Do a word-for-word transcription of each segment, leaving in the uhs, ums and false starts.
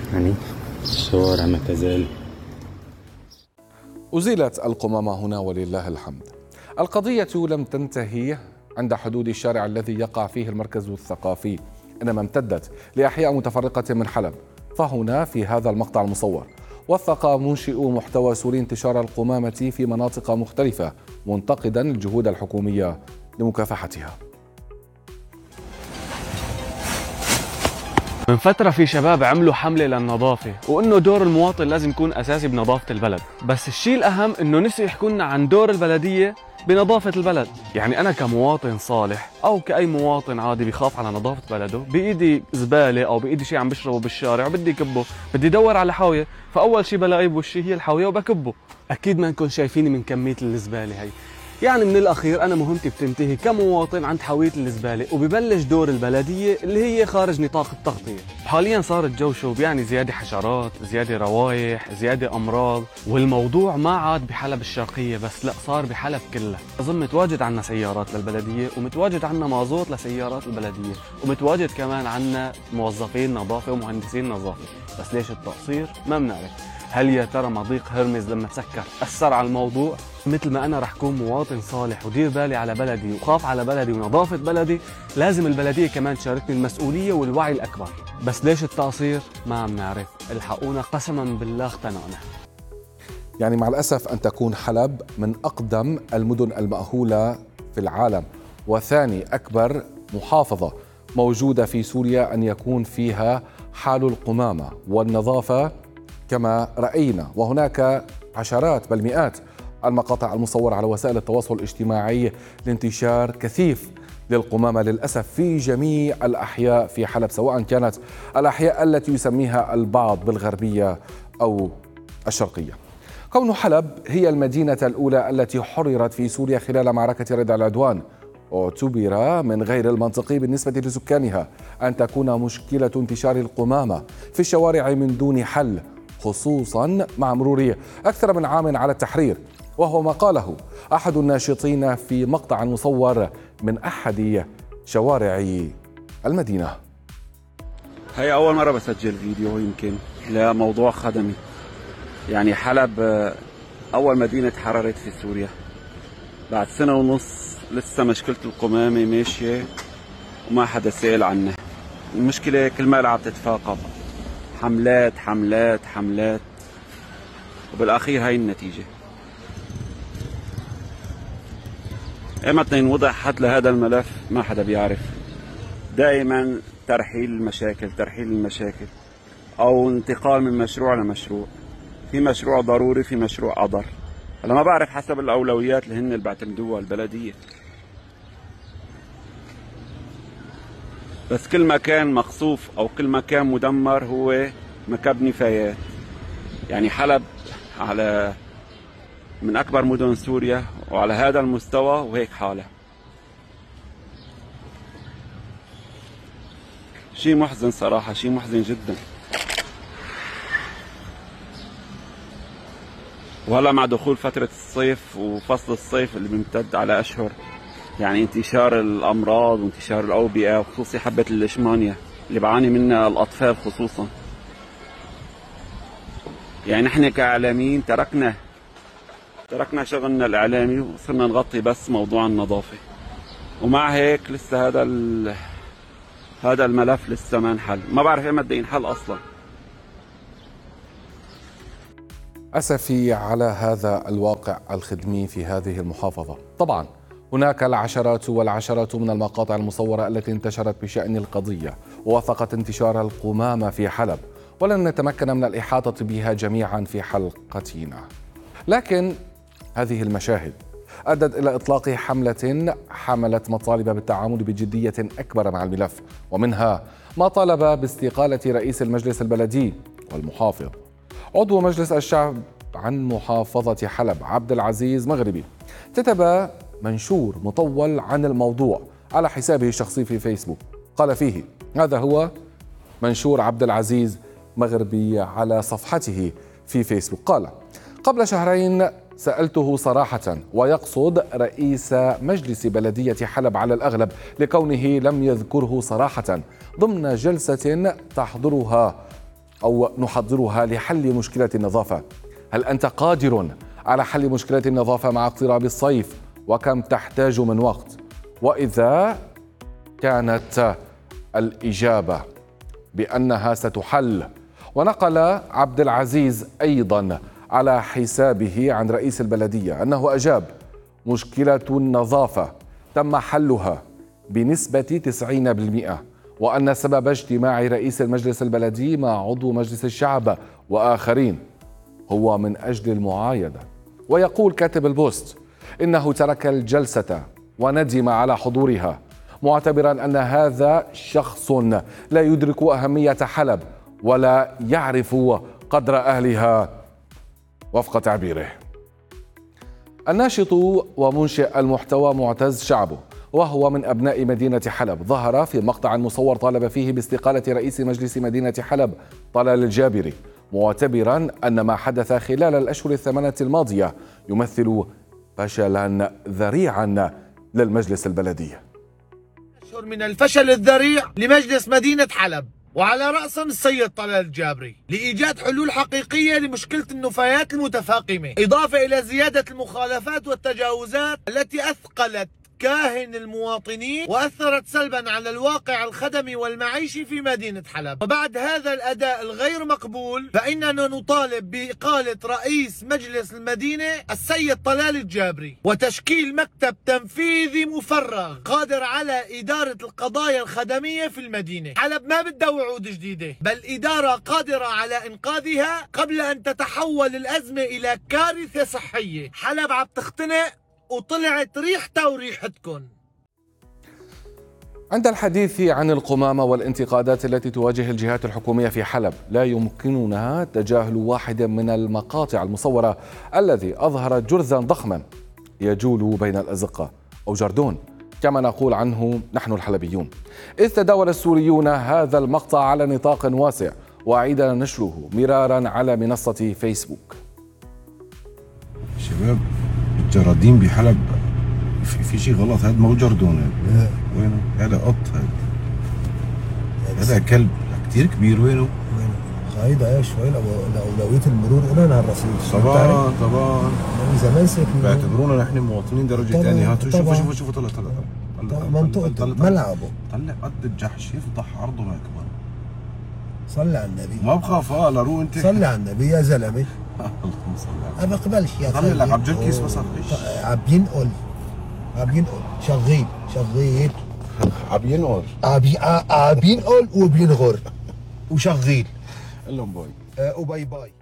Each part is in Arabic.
يعني الشوارع ما تزال. أزيلت القمامة هنا ولله الحمد. القضية لم تنتهي عند حدود الشارع الذي يقع فيه المركز الثقافي، إنما امتدت لأحياء متفرقة من حلب. فهنا في هذا المقطع المصور وثق منشئ محتوى سوري انتشار القمامة في مناطق مختلفة، منتقدا الجهود الحكومية لمكافحتها. من فترة في شباب عملوا حملة للنظافة، وإنه دور المواطن لازم يكون أساسي بنظافة البلد، بس الشيء الأهم إنه نسوا يحكوا لنا عن دور البلدية بنظافة البلد. يعني أنا كمواطن صالح أو كأي مواطن عادي بيخاف على نظافة بلده، بإيدي زبالة أو بإيدي شيء عم بشربه بالشارع وبدي كبه، بدي أدور على حاوية، فأول شيء بلاقيه بوشي هي الحاوية وبكبه. أكيد ما نكون شايفيني من كمية الزبالة هي. يعني من الأخير أنا مهمتي بتنتهي كمواطن عند حاوية الزبالة، وببلش دور البلدية اللي هي خارج نطاق التغطية. حاليا صار الجو شو يعني زيادة حشرات، زيادة روايح، زيادة أمراض، والموضوع ما عاد بحلب الشرقية بس، لا صار بحلب كلها. أظن متواجد عنا سيارات للبلدية، ومتواجد عنا مازوت لسيارات البلدية، ومتواجد كمان عنا موظفين نظافة ومهندسين نظافة، بس ليش التقصير؟ ما بنعرف. هل يا ترى مضيق هرمز لما تسكر أثر على الموضوع؟ مثل ما أنا رح كون مواطن صالح ودير بالي على بلدي وخاف على بلدي ونظافة بلدي، لازم البلدية كمان تشاركني المسؤولية والوعي الأكبر. بس ليش التقصير؟ ما عم نعرف. الحقونا قسما بالله اختنقنا. يعني مع الأسف أن تكون حلب من أقدم المدن المأهولة في العالم وثاني أكبر محافظة موجودة في سوريا أن يكون فيها حال القمامة والنظافة كما رأينا، وهناك عشرات بل مئات المقاطع المصورة على وسائل التواصل الاجتماعي لانتشار كثيف للقمامة للأسف في جميع الأحياء في حلب، سواء كانت الأحياء التي يسميها البعض بالغربية أو الشرقية. كون حلب هي المدينة الأولى التي حررت في سوريا خلال معركة ردع العدوان، اعتبر من غير المنطقي بالنسبة لسكانها أن تكون مشكلة انتشار القمامة في الشوارع من دون حل، خصوصا مع مرور أكثر من عام على التحرير، وهو ما قاله أحد الناشطين في مقطع مصور من أحد شوارع المدينة. هي أول مرة بسجل فيديو يمكن لموضوع خدمي. يعني حلب أول مدينة تحررت في سوريا بعد سنة ونص، لسه مشكلة القمامة ماشية وما حدا سائل عنها. المشكلة كل ما عم تتفاقم، حملات حملات حملات، وبالأخير هاي النتيجة. ايمتى ينوضع حد لهذا الملف ما حدا بيعرف. دائما ترحيل المشاكل ترحيل المشاكل او انتقال من مشروع لمشروع. في مشروع ضروري، في مشروع أضر. انا ما بعرف حسب الاولويات اللي هن اللي بيعتمدوها البلدية. بس كل مكان مقصوف او كل مكان مدمر هو مكب نفايات. يعني حلب على من أكبر مدن سوريا وعلى هذا المستوى وهيك حالة. شيء محزن صراحة، شيء محزن جدا. وهلا مع دخول فترة الصيف وفصل الصيف اللي بيمتد على أشهر، يعني انتشار الأمراض وانتشار الأوبئة، وخصوصي حبة الإشمانيا اللي بعاني منها الأطفال خصوصا. يعني نحن كإعلاميين تركنا تركنا شغلنا الإعلامي وصرنا نغطي بس موضوع النظافة، ومع هيك لسه هذا هذا الملف لسه ما انحل. ما بعرف ايمتى بده ينحل أصلا. أسفي على هذا الواقع الخدمي في هذه المحافظة. طبعا هناك العشرات والعشرات من المقاطع المصورة التي انتشرت بشأن القضية ووثقت انتشار القمامة في حلب، ولن نتمكن من الإحاطة بها جميعا في حلقتنا، لكن هذه المشاهد أدت إلى إطلاق حملة حملت مطالب بالتعامل بجدية أكبر مع الملف، ومنها ما طالب باستقالة رئيس المجلس البلدي والمحافظ. عضو مجلس الشعب عن محافظة حلب عبد العزيز مغربي كتب منشور مطول عن الموضوع على حسابه الشخصي في فيسبوك. قال فيه: هذا هو منشور عبد العزيز مغربي على صفحته في فيسبوك. قال: قبل شهرين سألته صراحة، ويقصد رئيس مجلس بلدية حلب على الأغلب لكونه لم يذكره صراحة ضمن جلسة تحضرها أو نحضرها لحل مشكلة النظافة؟ هل أنت قادر على حل مشكلة النظافة مع اقتراب الصيف؟ وكم تحتاج من وقت؟ وإذا كانت الإجابة بأنها ستحل. ونقل عبد العزيز أيضا على حسابه عن رئيس البلدية أنه أجاب: مشكلة النظافة تم حلها بنسبة تسعين بالمئة، وأن سبب اجتماع رئيس المجلس البلدي مع عضو مجلس الشعب وآخرين هو من أجل المعايدة. ويقول كاتب البوست إنه ترك الجلسة وندم على حضورها، معتبرا أن هذا شخص لا يدرك أهمية حلب ولا يعرف قدر أهلها وفق تعبيره. الناشط ومنشئ المحتوى معتز شعبه، وهو من أبناء مدينة حلب، ظهر في مقطع مصور طالب فيه باستقالة رئيس مجلس مدينة حلب طلال الجابري، معتبرا أن ما حدث خلال الأشهر الثمانية الماضية يمثل فشلا ذريعا للمجلس البلدي. أشهر من الفشل الذريع لمجلس مدينة حلب، وعلى رأسهم السيد طلال الجابري، لإيجاد حلول حقيقية لمشكلة النفايات المتفاقمة، إضافة إلى زيادة المخالفات والتجاوزات التي أثقلت كاهن المواطنين وأثرت سلبا على الواقع الخدمي والمعيشي في مدينة حلب. وبعد هذا الأداء الغير مقبول فإننا نطالب بإقالة رئيس مجلس المدينة السيد طلال الجابري وتشكيل مكتب تنفيذي مفرغ قادر على إدارة القضايا الخدمية في المدينة. حلب ما بدها وعود جديدة، بل إدارة قادرة على إنقاذها قبل أن تتحول الأزمة إلى كارثة صحية. حلب عم تختنق وطلعت ريحتها وريحتكم. عند الحديث عن القمامة والانتقادات التي تواجه الجهات الحكومية في حلب، لا يمكننا تجاهل واحد من المقاطع المصورة الذي أظهر جرذا ضخما يجول بين الأزقة أو جردون كما نقول عنه نحن الحلبيون، إذ تداول السوريون هذا المقطع على نطاق واسع وأعيد نشره مرارا على منصة فيسبوك. شباب الجرادين بحلب في, في شيء غلط، هذا مو جردون، وينه؟ هذا قط، هذا هذا كلب كثير كبير، وينه؟ هيدا ايش وين اولويه المرور لنا الرصيف طبعا طبعا من زمان ساكنين بيعتبرونا نحن مواطنين درجه ثانيه. هاتوا شوفوا شوفوا شوفوا طلع طلع طلع منطقه ملعبه طلع قد الجحش، يفضح عرضه ما كمان. صلي على النبي، ما بخاف. اه لارو انت صلي على النبي يا زلمه. اللهم صل على ما بقبلش يا خلي لك عم جركيس بس عم ينقل عم ينقل شغيل شغيل عم ينقل عم ينقل وبينغر وشغيل. قول لهم باي. آه وباي باي.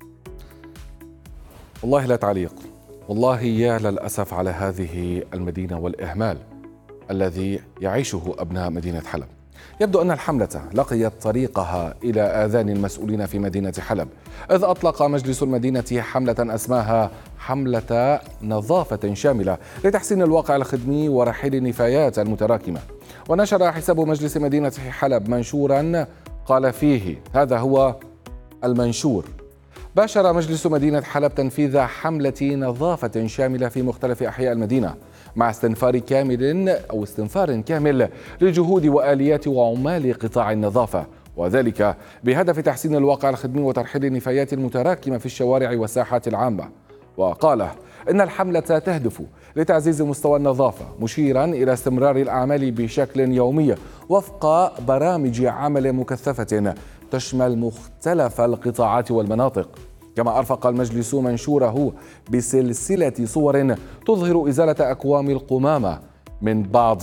والله لا تعليق، والله يا للأسف على هذه المدينة والإهمال الذي يعيشه أبناء مدينة حلب. يبدو أن الحملة لقيت طريقها إلى آذان المسؤولين في مدينة حلب، إذ أطلق مجلس المدينة حملة أسماها حملة نظافة شاملة لتحسين الواقع الخدمي ورحيل النفايات المتراكمة. ونشر حساب مجلس مدينة حلب منشورا قال فيه، هذا هو المنشور: باشر مجلس مدينة حلب تنفيذ حملة نظافة شاملة في مختلف أحياء المدينة مع استنفار كامل أو استنفار كامل لجهود وآليات وعمال قطاع النظافة، وذلك بهدف تحسين الواقع الخدمي وترحيل النفايات المتراكمة في الشوارع والساحات العامة. وقال إن الحملة تهدف لتعزيز مستوى النظافة، مشيرا إلى استمرار الأعمال بشكل يومي وفق برامج عمل مكثفة تشمل مختلف القطاعات والمناطق. كما أرفق المجلس منشوره بسلسلة صور تظهر إزالة أكوام القمامة من بعض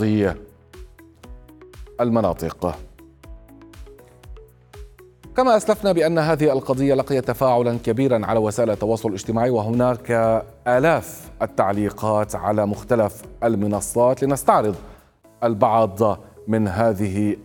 المناطق. كما أسلفنا بأن هذه القضية لقيت تفاعلا كبيرا على وسائل التواصل الاجتماعي، وهناك آلاف التعليقات على مختلف المنصات. لنستعرض البعض من هذه